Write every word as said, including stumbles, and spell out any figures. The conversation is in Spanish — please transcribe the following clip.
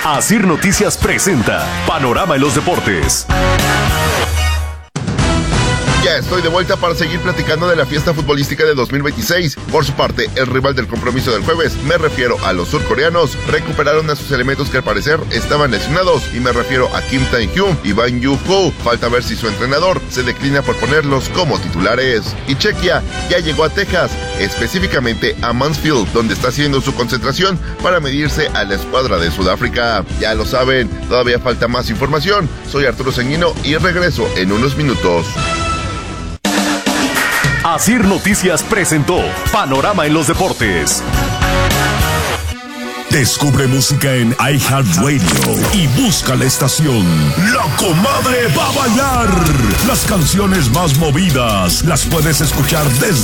Asir Noticias presenta Panorama en los Deportes. Ya estoy de vuelta para seguir platicando de la fiesta futbolística de dos mil veintiséis. Por su parte, el rival del compromiso del jueves, me refiero a los surcoreanos, recuperaron a sus elementos que al parecer estaban lesionados, y me refiero a Kim Tae-hyun y Ban Yu-ho. Falta ver si su entrenador se declina por ponerlos como titulares. Y Chequia ya llegó a Texas, específicamente a Mansfield, donde está haciendo su concentración para medirse a la escuadra de Sudáfrica. Ya lo saben, todavía falta más información. Soy Arturo Sanguino y regreso en unos minutos. Asir Noticias presentó Panorama en los Deportes. Descubre música en iHeartRadio y busca la estación La Comadre va a bailar. Las canciones más movidas las puedes escuchar desde